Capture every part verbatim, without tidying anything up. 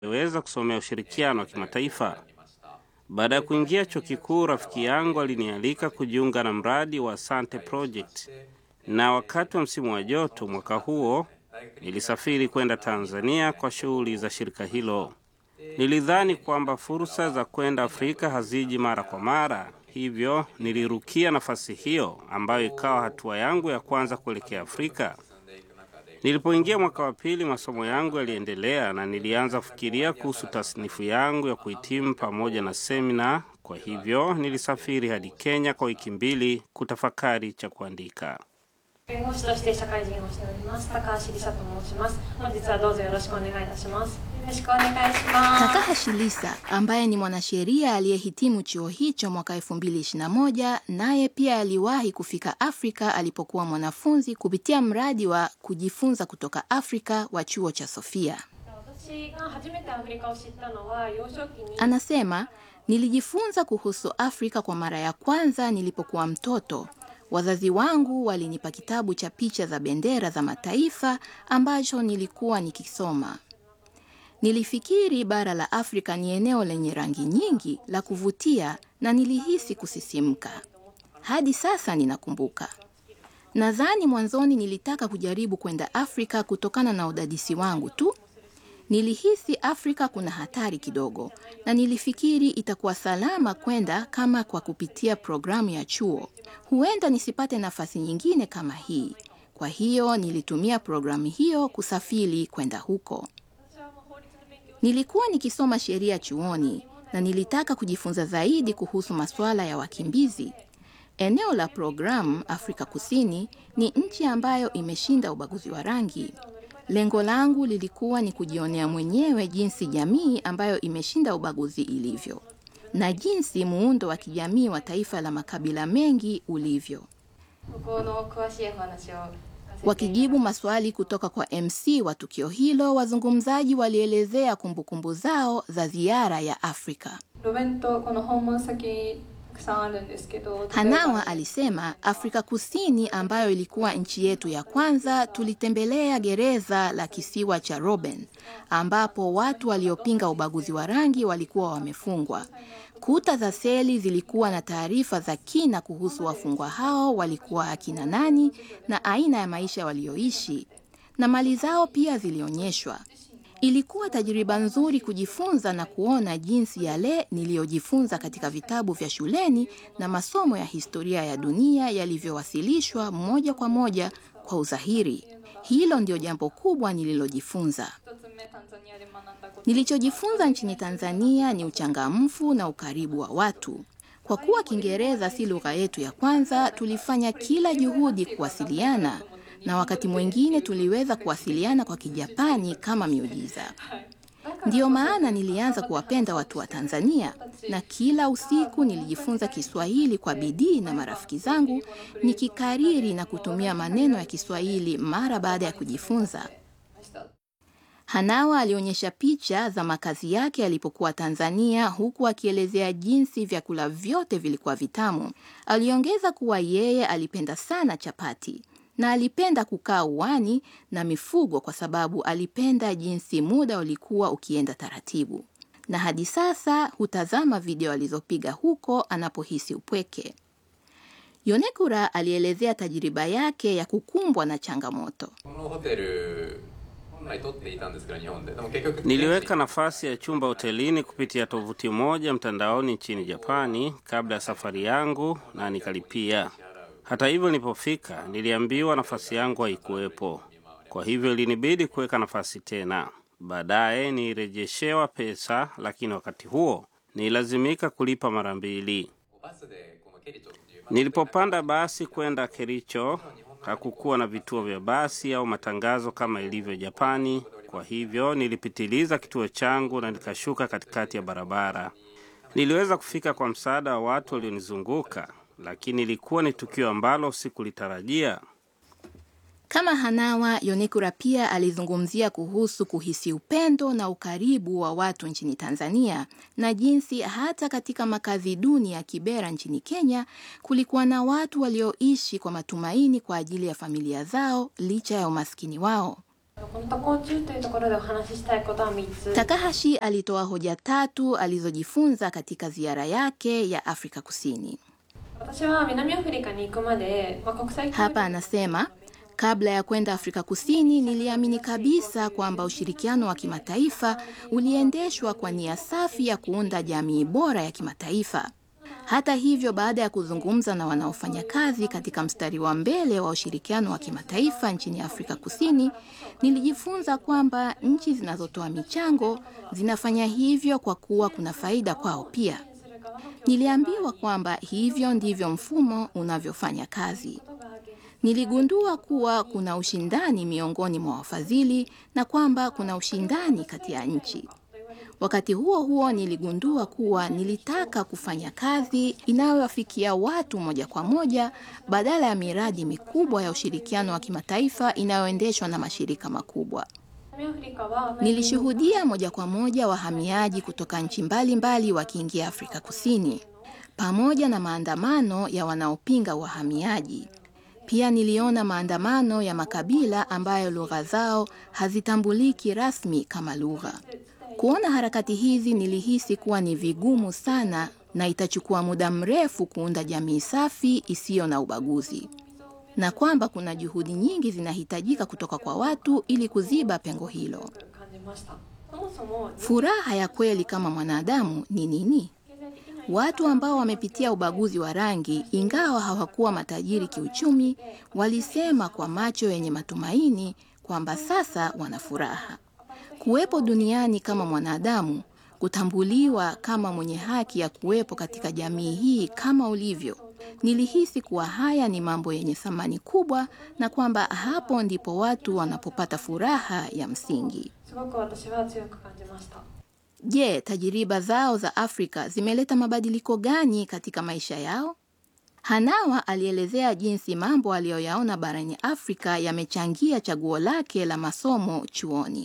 weza kusomea ushirikiano wa kimataifa. Baada ya kuingia chuo kikuu, rafiki yangu alinialika kujiunga na mradi wa Asante Project, na wakati wa msimu wa joto mwaka huo nilisafiri kwenda Tanzania kwa shughuli za shirika hilo. Nilidhani kwamba fursa za kwenda Afrika haziji mara kwa mara, hivyo nilirukia nafasi hiyo ambayo ikawa hatua yangu ya kwanza kuelekea Afrika. Nilipoingia mwaka wa pili, masomo yangu yaliendelea na nilianza kufikiria kuhusu tasnifu yangu ya kuhitimu pamoja na semina. Kwa hivyo nilisafiri hadi Kenya kwa wiki mbili kutafakari cha kuandika. Takahashi Lisa, ambaye ni mwanasheria aliyehitimu chuo hicho mwaka elfu mbili ishirini na moja, naye pia aliwahi kufika Afrika alipokuwa mwanafunzi kupitia mradi wa kujifunza kutoka Afrika wa chuo cha Sofia. Anasema, nilijifunza kuhusu Afrika kwa mara ya kwanza nilipokuwa mtoto. Wazazi wangu walinipa kitabu cha picha za bendera za mataifa ambacho nilikuwa nikisoma. Nilifikiri bara la Afrika ni eneo lenye rangi nyingi la kuvutia na nilihisi kusisimka. Hadi sasa ninakumbuka. Nadhani mwanzoni nilitaka kujaribu kwenda Afrika kutokana na udadisi wangu tu. Nilihisi Afrika kuna hatari kidogo na nilifikiri itakuwa salama kwenda kama kwa kupitia programu ya chuo. Huenda nisipate nafasi nyingine kama hii. Kwa hiyo nilitumia programu hiyo kusafiri kwenda huko. Nilikuwa nikisoma sheria chuoni na nilitaka kujifunza zaidi kuhusu masuala ya wakimbizi. Eneo la programu Afrika Kusini ni nchi ambayo imeshinda ubaguzi wa rangi. Lengo langu lilikuwa ni kujionea mwenyewe jinsi jamii ambayo imeshinda ubaguzi ilivyo na jinsi muundo wa kijamii wa taifa la makabila mengi ulivyo. Wakijibu maswali kutoka kwa M C wa tukio hilo, wazungumzaji walielezea kumbukumbu zao za ziara ya Afrika. Hanawa alisema, Afrika Kusini ambayo ilikuwa nchi yetu ya kwanza, tulitembelea gereza la kisiwa cha Robben, ambapo watu waliopinga ubaguzi wa rangi walikuwa wamefungwa. Kuta za seli zilikuwa na taarifa za kina kuhusu wafungwa hao walikuwa akina nani na aina ya maisha walioishi, na mali zao pia zilionyeshwa. Ilikuwa tajriba nzuri kujifunza na kuona jinsi yale niliyojifunza katika vitabu vya shuleni na masomo ya historia ya dunia yalivyowasilishwa moja kwa moja kwa udhahiri. Hilo ndio jambo kubwa nililojifunza. Nilichojifunza nchini Tanzania ni uchangamfu na ukaribu wa watu. Kwa kuwa Kiingereza si lugha yetu ya kwanza, tulifanya kila juhudi kuwasiliana, na wakati mwingine tuliweza kuwasiliana kwa Kijapani kama miujiza. Ndiyo maana nilianza kuwapenda watu wa Tanzania, na kila usiku nilijifunza Kiswahili kwa bidii na marafiki zangu, nikikariri na kutumia maneno ya Kiswahili mara baada ya kujifunza. Hanawa alionyesha picha za makazi yake alipokuwa Tanzania, huku akielezea jinsi vyakula vyote vilikuwa vitamu. Aliongeza kuwa yeye alipenda sana chapati na alipenda kukaa uwani na mifugo kwa sababu alipenda jinsi muda ulikuwa ukienda taratibu. Na hadi sasa hutazama video alizopiga huko anapohisi upweke. Yonekura alielezea tajiriba yake ya kukumbwa na changamoto. Niliweka nafasi ya chumba hotelini kupitia tovuti moja mtandaoni nchini Japani kabla ya safari yangu na nikalipia. Hata hivyo nilipofika niliambiwa nafasi yangu haikuwepo. Kwa hivyo ilinibidi kuweka nafasi tena. Baadaye nirejeshewa pesa, lakini wakati huo nilazimika kulipa mara mbili. Nilipopanda basi kwenda Kericho, hakukuwa na vituo vya basi au matangazo kama ilivyo Japani. Kwa hivyo nilipitiliza kituo changu na nikashuka katikati ya barabara. Niliweza kufika kwa msaada wa watu walionizunguka, lakini ilikuwa ni tukio ambalo sikulitarajia. Kama Hanawa, Yonekura pia alizungumzia kuhusu kuhisi upendo na ukaribu wa watu nchini Tanzania na jinsi hata katika makazi duni ya Kibera nchini Kenya kulikuwa na watu walioishi kwa matumaini kwa ajili ya familia zao licha ya umaskini wao. Takahashi alitoa hoja tatu alizojifunza katika ziara yake ya Afrika Kusini. Hapa anasema, kabla ya kwenda Afrika Kusini niliamini kabisa kwamba ushirikiano wa kimataifa uliendeshwa kwa nia safi ya kuunda jamii bora ya kimataifa. Hata hivyo, baada ya kuzungumza na wanaofanya kazi katika mstari wa mbele wa ushirikiano wa kimataifa nchini Afrika Kusini, nilijifunza kwamba nchi zinazotoa michango zinafanya hivyo kwa kuwa kuna faida kwao pia. Niliambiwa kwamba hivyo ndivyo mfumo unavyofanya kazi. Niligundua kuwa kuna ushindani miongoni mwa wafadhili na kwamba kuna ushindani kati ya nchi. Wakati huo huo niligundua kuwa nilitaka kufanya kazi inayowafikia watu moja kwa moja badala ya miradi mikubwa ya ushirikiano wa kimataifa inayoendeshwa na mashirika makubwa. Nilishuhudia moja kwa moja wahamiaji kutoka nchi mbalimbali wakiingia Afrika Kusini, pamoja na maandamano ya wanaopinga wahamiaji. Pia niliona maandamano ya makabila ambayo lugha zao hazitambuliki rasmi kama lugha. Kuona harakati hizi nilihisi kuwa ni vigumu sana na itachukua muda mrefu kuunda jamii safi isiyo na ubaguzi, na kwamba kuna juhudi nyingi zinahitajika kutoka kwa watu ili kuziba pengo hilo. Furaha ya kweli kama mwanadamu ni nini? Watu ambao wamepitia ubaguzi wa rangi, ingawa hawakuwa matajiri kiuchumi, walisema kwa macho yenye matumaini kwamba sasa wana furaha. Kuwepo duniani kama mwanadamu, kutambuliwa kama mwenye haki ya kuwepo katika jamii hii kama ulivyo. Nilihisi kuwa haya ni mambo yenye thamani kubwa na kwamba hapo ndipo watu wanapopata furaha ya msingi. Je, tajiriba zao za Afrika zimeleta mabadiliko gani katika maisha yao? Hanawa alielezea jinsi mambo aliyoyaona barani Afrika yamechangia chaguo lake la masomo chuoni.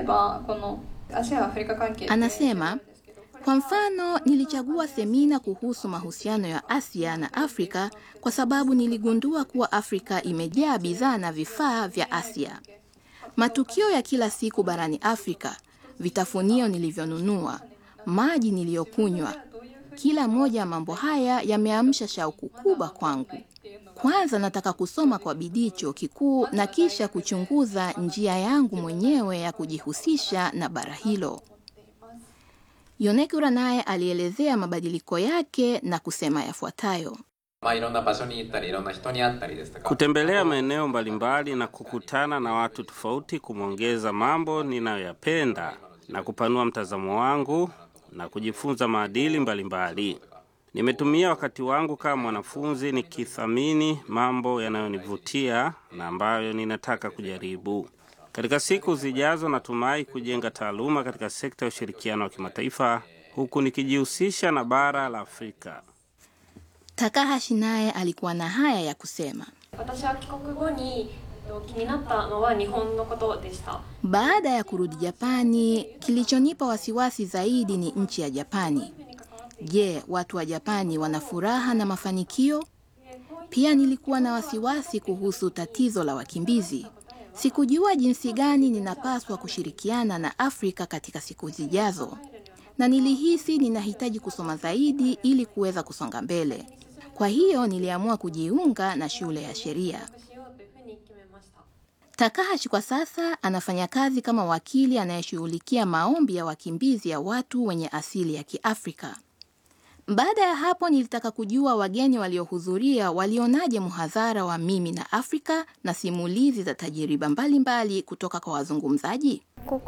Anasema, kwa mfano, nilichagua semina kuhusu mahusiano ya Asia na Afrika kwa sababu niligundua kuwa Afrika imejaa bidhaa na vifaa vya Asia. Matukio ya kila siku barani Afrika, vitafunio nilivyonunua, maji niliyokunywa, kila moja ya mambo haya yameamsha shauku kubwa kwangu. Kwanza nataka kusoma kwa bidii chuo kikuu na kisha kuchunguza njia yangu mwenyewe ya kujihusisha na bara hilo. Yonekura naye alielezea mabadiliko yake na kusema yafuatayo. Kutembelea maeneo mbalimbali na kukutana na watu tofauti kumeongeza mambo ninayoyapenda na kupanua mtazamo wangu na kujifunza maadili mbalimbali. Nimetumia wakati wangu kama mwanafunzi nikithamini mambo yanayonivutia na ambayo ninataka kujaribu. Katika siku zijazo natumai kujenga taaluma katika sekta ya ushirikiano wa kimataifa huku nikijihusisha na bara la Afrika. Takahashi naye alikuwa na haya ya kusema. Baada ya kurudi Japani, kilichonipa wasiwasi zaidi ni nchi ya Japani. Je, watu wa Japani wana furaha na mafanikio? Pia nilikuwa na wasiwasi kuhusu tatizo la wakimbizi. Sikujua jinsi gani ninapaswa kushirikiana na Afrika katika siku zijazo. Na nilihisi ninahitaji kusoma zaidi ili kuweza kusonga mbele. Kwa hiyo niliamua kujiunga na shule ya sheria. Takahashi kwa sasa anafanya kazi kama wakili anayeshughulikia maombi ya wakimbizi ya watu wenye asili ya Kiafrika. Baada ya hapo nilitaka kujua wageni waliohudhuria walionaje muhadhara wa mimi na Afrika na simulizi za tajiriba mbalimbali kutoka kwa wazungumzaji.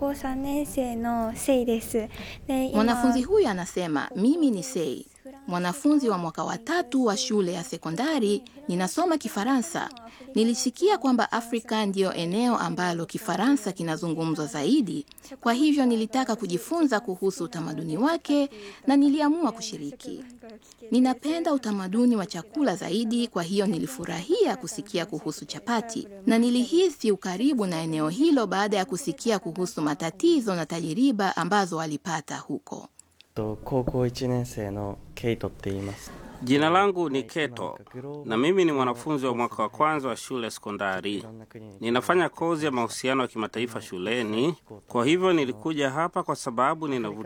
Mwanafunzi huyu anasema, mimi ni Sei, mwanafunzi wa mwaka wa tatu wa shule ya sekondari, ninasoma Kifaransa. Nilisikia kwamba Afrika ndio eneo ambalo Kifaransa kinazungumzwa zaidi, kwa hivyo nilitaka kujifunza kuhusu utamaduni wake na niliamua kushiriki. Ninapenda utamaduni wa chakula zaidi, kwa hiyo nilifurahia kusikia kuhusu chapati na nilihisi ukaribu na eneo hilo baada ya kusikia kuhusu matatizo na tajiriba ambazo walipata huko. Jina langu ni Keto na mimi ni mwanafunzi wa mwaka wa kwanza wa shule sekondari. Ninafanya kozi ya mahusiano ya kimataifa shuleni, kwa hivyo nilikuja hapa kwa sababu ninavutiwa